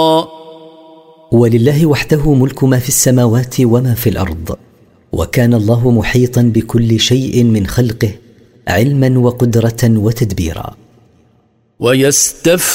ولله وحده ملك ما في السماوات وما في الأرض، وكان الله محيطا بكل شيء من خلقه علما وقدرة وتدبيرا.